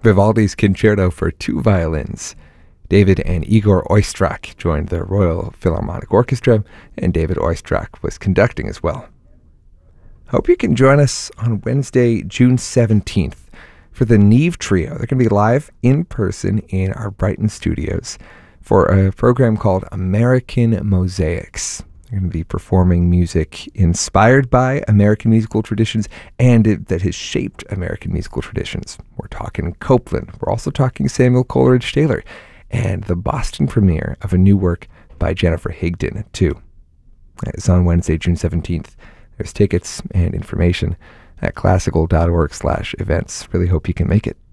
Vivaldi's Concerto for Two Violins. David and Igor Oistrakh joined the Royal Philharmonic Orchestra, and David Oistrakh was conducting as well. Hope you can join us on Wednesday, June 17th for the Neve Trio. They're going to be live in person in our Brighton studios for a program called American Mosaics. They're going to be performing music inspired by American musical traditions and that has shaped American musical traditions. We're talking Copland. We're also talking Samuel Coleridge Taylor and the Boston premiere of a new work by Jennifer Higdon, too. It's on Wednesday, June 17th. There's tickets and information at classical.org/events. Really hope you can make it.